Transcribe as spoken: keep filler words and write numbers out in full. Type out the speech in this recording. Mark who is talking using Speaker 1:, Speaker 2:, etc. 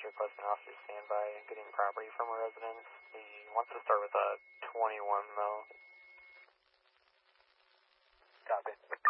Speaker 1: is requesting officer standby and getting property from a residence. He wants to start with a twenty-one though.
Speaker 2: Copy.